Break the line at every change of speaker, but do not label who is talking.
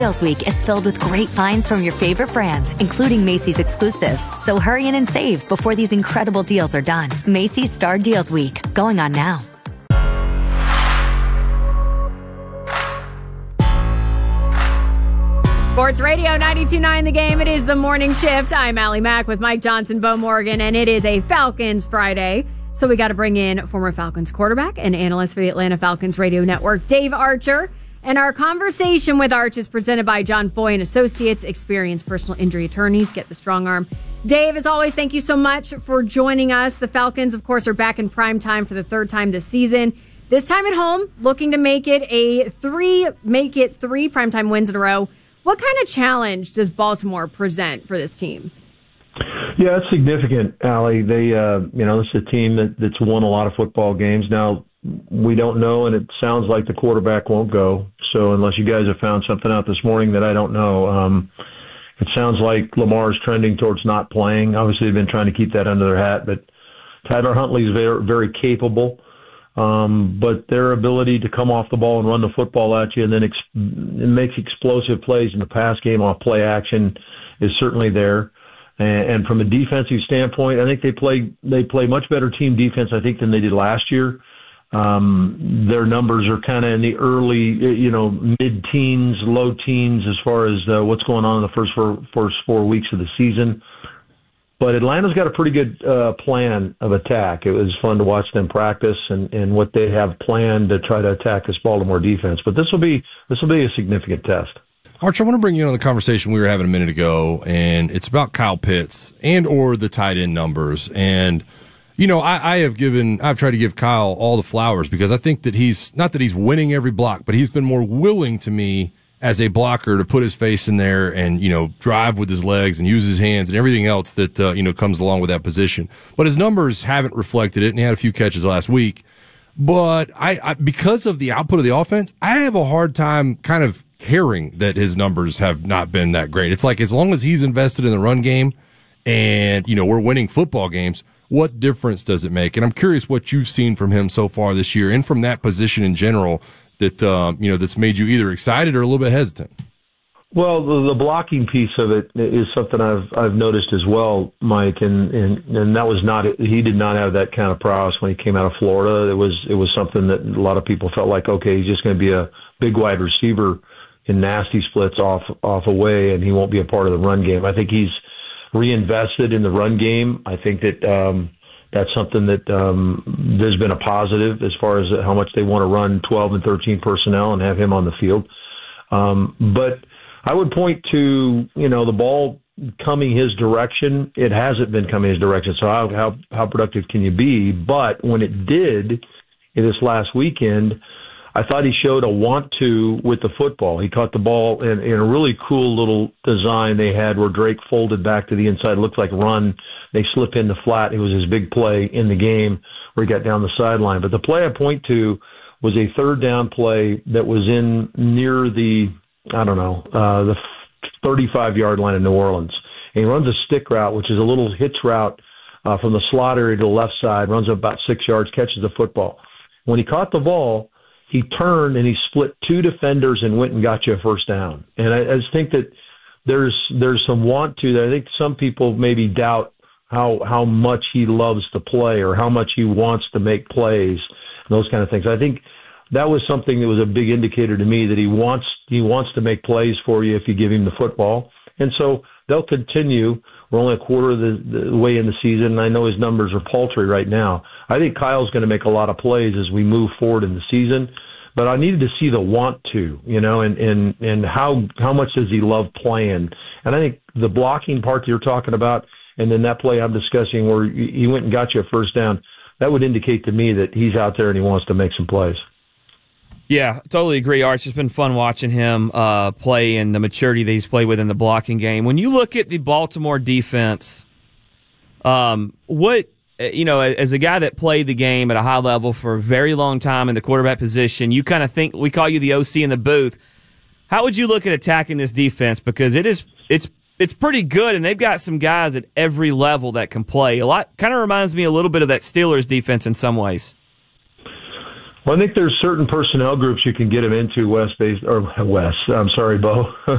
Deals Week is filled with great finds from your favorite brands, including Macy's exclusives. So hurry in and save before these incredible deals are done. Macy's Star Deals Week, going on now.
Sports Radio 92.9 The Game. It is the morning shift. I'm Allie Mack with Mike Johnson, Bo Morgan, and it is a Falcons Friday. So we got to bring in former Falcons quarterback and analyst for the Atlanta Falcons radio network, Dave Archer. And our conversation with Arch is presented by John Foy and Associates, experienced personal injury attorneys. Get the strong arm. Dave, as always, thank you so much for joining us. The Falcons, of course, are back in prime time for the third time this season. This time at home, looking to make it three primetime wins in a row. What kind of challenge does Baltimore present for this team?
Yeah, it's significant, Allie. They, this is a team that's won a lot of football games. Now, we don't know, and it sounds like the quarterback won't go. So unless you guys have found something out this morning that I don't know, it sounds like Lamar's trending towards not playing. Obviously, they've been trying to keep that under their hat, but Tyler Huntley is very, very capable. But their ability to come off the ball and run the football at you and then make explosive plays in the pass game off play action is certainly there. And from a defensive standpoint, I think they play much better team defense, I think, than they did last year. Their numbers are kind of in the early, mid-teens, low teens as far as what's going on in the first 4 weeks of the season. But Atlanta's got a pretty good plan of attack. It was fun to watch them practice and what they have planned to try to attack this Baltimore defense. But this will be a significant test.
Archer, I want to bring you in on the conversation we were having a minute ago, and it's about Kyle Pitts and or the tight end numbers. And I've tried to give Kyle all the flowers because I think that he's winning every block, but he's been more willing to me as a blocker to put his face in there and, drive with his legs and use his hands and everything else that, comes along with that position. But his numbers haven't reflected it, and he had a few catches last week. But I because of the output of the offense, I have a hard time kind of caring that his numbers have not been that great. It's like as long as he's invested in the run game and, we're winning football games, what difference does it make? And I'm curious what you've seen from him so far this year and from that position in general that, that's made you either excited or a little bit hesitant.
Well, the blocking piece of it is something I've noticed as well, Mike, and that was not, he did not have that kind of prowess when he came out of Florida. It was something that a lot of people felt like, okay, he's just going to be a big wide receiver in nasty splits off away, and he won't be a part of the run game. I think he's reinvested in the run game. I think that that's something that there's been a positive as far as how much they want to run 12 and 13 personnel and have him on the field. But I would point to, the ball coming his direction. It hasn't been coming his direction. So how productive can you be? But when it did in this last weekend, I thought he showed a want to with the football. He caught the ball in a really cool little design they had where Drake folded back to the inside. It looked like run. They slip in the flat. It was his big play in the game where he got down the sideline. But the play I point to was a third down play that was in near the 35-yard line of New Orleans. And he runs a stick route, which is a little hitch route from the slot area to the left side, runs up about 6 yards, catches the football. When he caught the ball, he turned and he split two defenders and went and got you a first down. And I just think that there's some want to that. I think some people maybe doubt how much he loves to play or how much he wants to make plays and those kind of things. I think that was something that was a big indicator to me that he wants to make plays for you if you give him the football. And so they'll continue. We're only a quarter of the way in the season, and I know his numbers are paltry right now. I think Kyle's going to make a lot of plays as we move forward in the season, but I needed to see the want to, and how much does he love playing. And I think the blocking part that you're talking about, and then that play I'm discussing where he went and got you a first down, that would indicate to me that he's out there and he wants to make some plays.
Yeah, totally agree, Arch. It's been fun watching him play and the maturity that he's played with in the blocking game. When you look at the Baltimore defense, as a guy that played the game at a high level for a very long time in the quarterback position, you kind of think we call you the OC in the booth. How would you look at attacking this defense? Because it's pretty good, and they've got some guys at every level that can play. A lot kind of reminds me a little bit of that Steelers defense in some ways.
Well, I think there's certain personnel groups you can get him into, Bo.